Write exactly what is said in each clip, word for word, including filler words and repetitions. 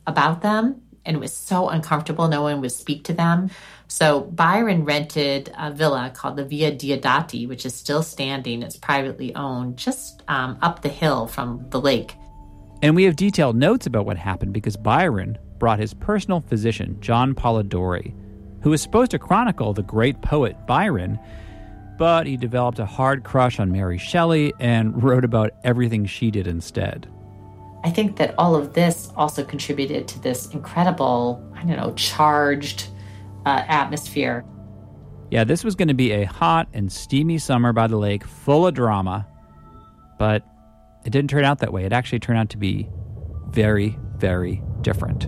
about them, and it was so uncomfortable. No one would speak to them. So Byron rented a villa called the Via Diodati, which is still standing. It's privately owned, just um, up the hill from the lake. And we have detailed notes about what happened because Byron brought his personal physician, John Polidori, who was supposed to chronicle the great poet Byron, but he developed a hard crush on Mary Shelley and wrote about everything she did instead. I think that all of this also contributed to this incredible, I don't know, charged uh, atmosphere. Yeah, this was going to be a hot and steamy summer by the lake, full of drama, but it didn't turn out that way. It actually turned out to be very, very different.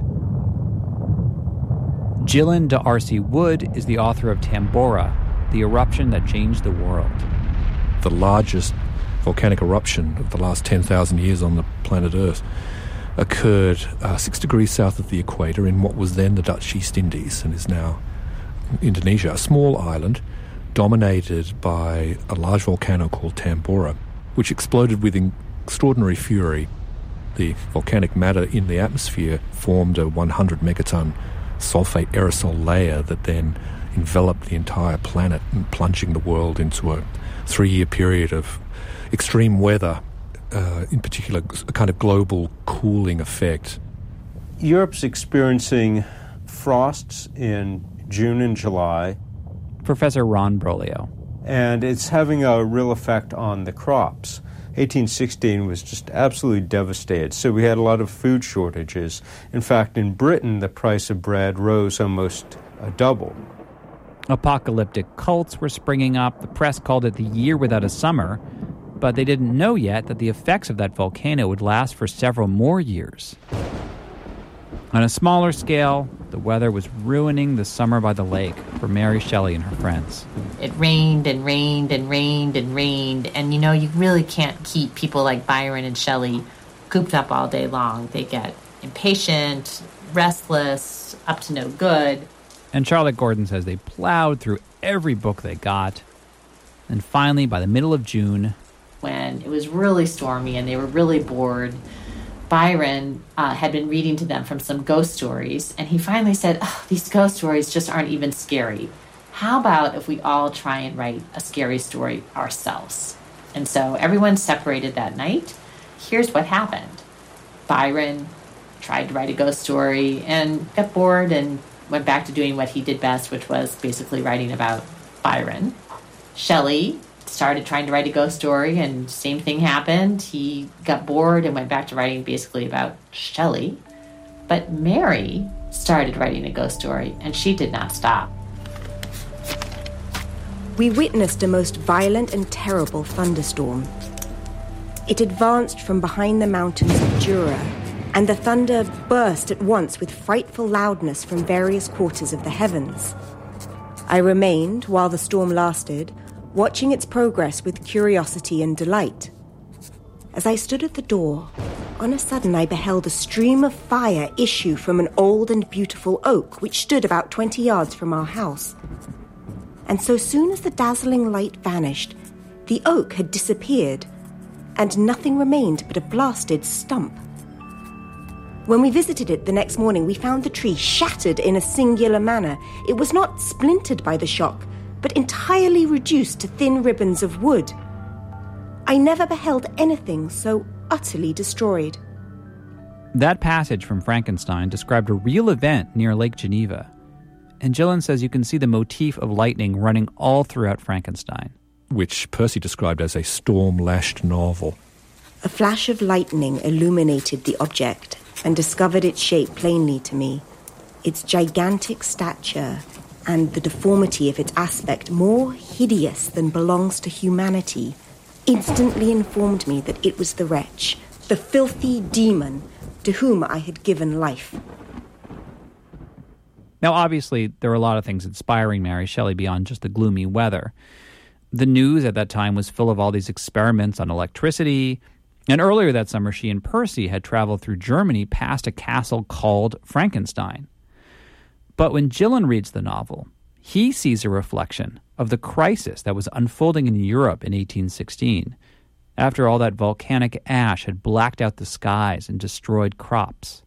Gillian D'Arcy Wood is the author of Tambora, the eruption that changed the world. The largest volcanic eruption of the last ten thousand years on the planet Earth occurred uh, six degrees south of the equator in what was then the Dutch East Indies and is now Indonesia, a small island dominated by a large volcano called Tambora, which exploded with extraordinary fury. The volcanic matter in the atmosphere formed a one hundred megaton sulfate aerosol layer that then enveloped the entire planet and plunging the world into a three-year period of extreme weather, uh, in particular a kind of global cooling effect. Europe's experiencing frosts in June and July. Professor Ron Broglio. And it's having a real effect on the crops. eighteen sixteen was just absolutely devastated, so we had a lot of food shortages. In fact, in Britain, the price of bread rose almost a double. Apocalyptic cults were springing up. The press called it the year without a summer, but they didn't know yet that the effects of that volcano would last for several more years. On a smaller scale, the weather was ruining the summer by the lake for Mary Shelley and her friends. It rained and rained and rained and rained, and you know, you really can't keep people like Byron and Shelley cooped up all day long. They get impatient, restless, up to no good. And Charlotte Gordon says they plowed through every book they got. And finally, by the middle of June, when it was really stormy and they were really bored, Byron uh, had been reading to them from some ghost stories, and he finally said, oh, these ghost stories just aren't even scary. How about if we all try and write a scary story ourselves? And so everyone separated that night. Here's what happened. Byron tried to write a ghost story and got bored and went back to doing what he did best, which was basically writing about Byron. Shelley started trying to write a ghost story, and same thing happened. He got bored and went back to writing basically about Shelley. But Mary started writing a ghost story, and she did not stop. We witnessed a most violent and terrible thunderstorm. It advanced from behind the mountains of Jura, and the thunder burst at once with frightful loudness from various quarters of the heavens. I remained, while the storm lasted, watching its progress with curiosity and delight. As I stood at the door, on a sudden I beheld a stream of fire issue from an old and beautiful oak which stood about twenty yards from our house. And so soon as the dazzling light vanished, the oak had disappeared, and nothing remained but a blasted stump. When we visited it the next morning, we found the tree shattered in a singular manner. It was not splintered by the shock, but entirely reduced to thin ribbons of wood. I never beheld anything so utterly destroyed. That passage from Frankenstein described a real event near Lake Geneva. And Gillian says you can see the motif of lightning running all throughout Frankenstein, which Percy described as a storm-lashed novel. A flash of lightning illuminated the object and discovered its shape plainly to me. Its gigantic stature and the deformity of its aspect, more hideous than belongs to humanity, instantly informed me that it was the wretch, the filthy demon, to whom I had given life. Now, obviously, there were a lot of things inspiring Mary Shelley beyond just the gloomy weather. The news at that time was full of all these experiments on electricity, and earlier that summer, she and Percy had traveled through Germany past a castle called Frankenstein. But when Gillian reads the novel, he sees a reflection of the crisis that was unfolding in Europe in eighteen sixteen, after all that volcanic ash had blacked out the skies and destroyed crops.